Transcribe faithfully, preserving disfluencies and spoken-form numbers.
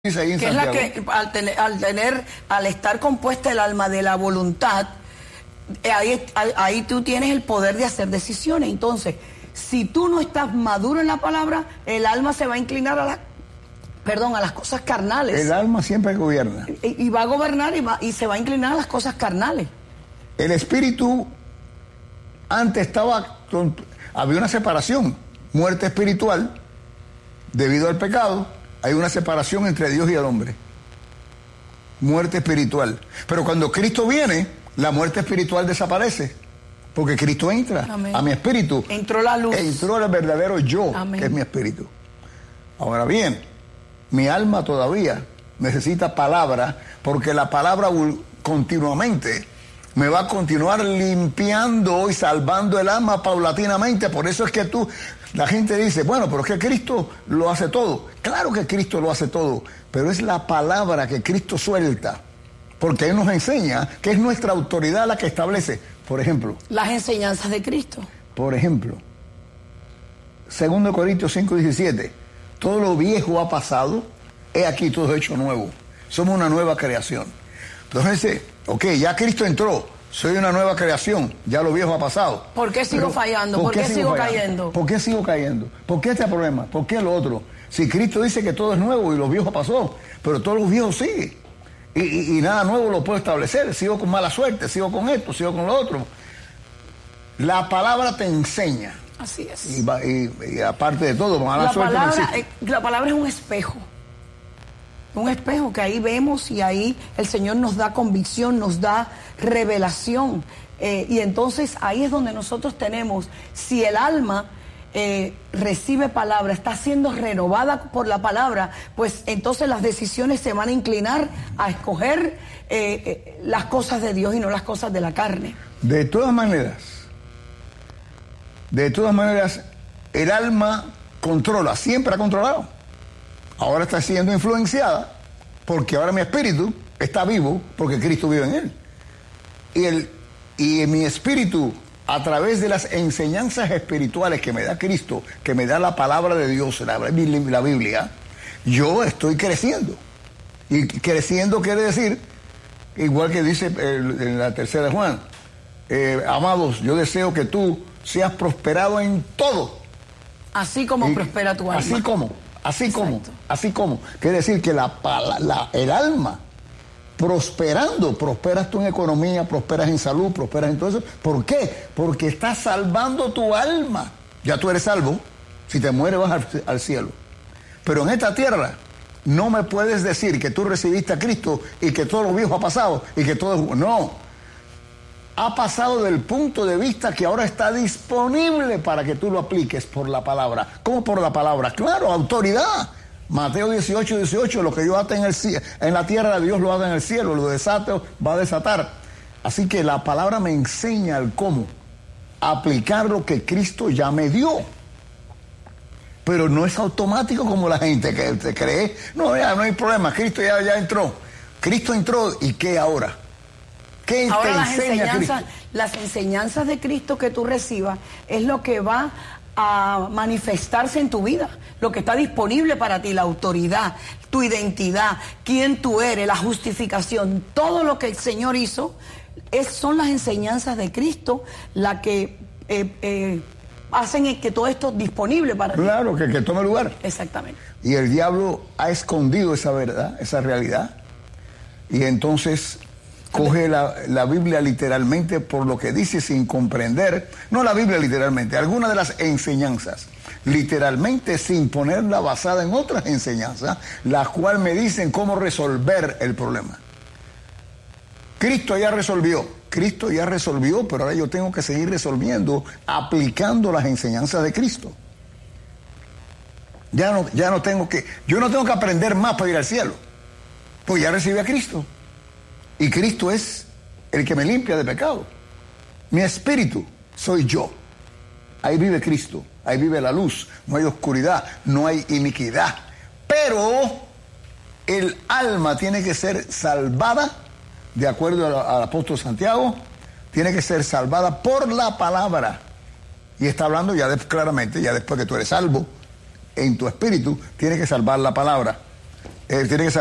Dice ahí en que Santiago. es la que al tener, al tener, al estar compuesta el alma de la voluntad, ahí, ahí tú tienes el poder de hacer decisiones. Entonces, si tú no estás maduro en la palabra, el alma se va a inclinar a la, perdón, a las cosas carnales. El alma siempre gobierna. Y, y va a gobernar y, va, y se va a inclinar a las cosas carnales. El espíritu antes estaba, había una separación, muerte espiritual, debido al pecado. Hay una separación entre Dios y el hombre. Muerte espiritual. Pero cuando Cristo viene, la muerte espiritual desaparece. Porque Cristo entra. Amén. A mi espíritu. Entró la luz. Entró el verdadero yo, Amén. Que es mi espíritu. Ahora bien, mi alma todavía necesita palabra, porque la palabra continuamente me va a continuar limpiando y salvando el alma paulatinamente. Por eso es que tú, la gente dice, bueno, pero es que Cristo lo hace todo. Claro que Cristo lo hace todo, pero es la palabra que Cristo suelta, porque Él nos enseña que es nuestra autoridad la que establece. Por ejemplo, las enseñanzas de Cristo. Por ejemplo, segundo Corintios cinco diecisiete, todo lo viejo ha pasado, he aquí todo hecho nuevo. Somos una nueva creación. Entonces, ok, ya Cristo entró, soy una nueva creación, ya lo viejo ha pasado. ¿Por qué sigo Pero, fallando? ¿Por, ¿Por qué, qué sigo fallando? cayendo? ¿Por qué sigo cayendo? ¿Por qué este problema? ¿Por qué lo otro? Si Cristo dice que todo es nuevo y lo viejo pasó, pero todo lo viejo sigue. Y, y, y nada nuevo lo puedo establecer. Sigo con mala suerte, sigo con esto, sigo con lo otro. La palabra te enseña. Así es. Y, y, y aparte de todo, mala la suerte palabra, no eh, la palabra es un espejo. Un espejo que ahí vemos y ahí el Señor nos da convicción, nos da revelación. Eh, y entonces ahí es donde nosotros tenemos, si el alma eh, recibe palabra, está siendo renovada por la palabra, pues entonces las decisiones se van a inclinar a escoger eh, eh, las cosas de Dios y no las cosas de la carne. De todas maneras, de todas maneras, el alma controla, siempre ha controlado. Ahora está siendo influenciada porque ahora mi espíritu está vivo porque Cristo vive en él. Y, el, y mi espíritu, a través de las enseñanzas espirituales que me da Cristo, que me da la palabra de Dios, la, la Biblia, yo estoy creciendo. Y creciendo quiere decir, igual que dice el, en la tercera de Juan, eh, amados, yo deseo que tú seas prosperado en todo. Así como y, prospera tu alma. Así como. Así Exacto. como, así como. Quiere decir que la, la, el alma, prosperando, prosperas tú en economía, prosperas en salud, prosperas en todo eso. ¿Por qué? Porque estás salvando tu alma. Ya tú eres salvo. Si te mueres vas al, al cielo. Pero en esta tierra no me puedes decir que tú recibiste a Cristo y que todo lo viejo ha pasado y que todo... No. Ha pasado del punto de vista que ahora está disponible para que tú lo apliques por la palabra. ¿Cómo por la palabra? Claro, autoridad. Mateo dieciocho, dieciocho, lo que yo ate en, el, en la tierra, Dios lo haga en el cielo, lo desato, va a desatar. Así que la palabra me enseña el cómo aplicar lo que Cristo ya me dio. Pero no es automático como la gente que te cree. No, ya no hay problema, Cristo ya, ya entró. Cristo entró, ¿y qué ahora? ¿Qué Ahora te las enseña enseñanzas, Cristo? las enseñanzas de Cristo que tú recibas es lo que va a manifestarse en tu vida, lo que está disponible para ti, la autoridad, tu identidad, quién tú eres, la justificación, todo lo que el Señor hizo, es, son las enseñanzas de Cristo las que eh, eh, hacen que todo esto disponible para ti. Claro, que, que tome lugar. Exactamente. Y el diablo ha escondido esa verdad, esa realidad, y entonces coge la, la Biblia literalmente por lo que dice sin comprender, no la Biblia literalmente, algunas de las enseñanzas, literalmente sin ponerla basada en otras enseñanzas, las cuales me dicen cómo resolver el problema. Cristo ya resolvió, Cristo ya resolvió, pero ahora yo tengo que seguir resolviendo, aplicando las enseñanzas de Cristo. Ya no, ya no tengo que, yo no tengo que aprender más para ir al cielo, pues ya recibí a Cristo. Y Cristo es el que me limpia de pecado. Mi espíritu soy yo. Ahí vive Cristo, ahí vive la luz. No hay oscuridad, no hay iniquidad. Pero el alma tiene que ser salvada, de acuerdo al, al apóstol Santiago, tiene que ser salvada por la palabra. Y está hablando ya de, claramente, ya después que tú eres salvo, en tu espíritu, tiene que salvar la palabra. Eh, tiene que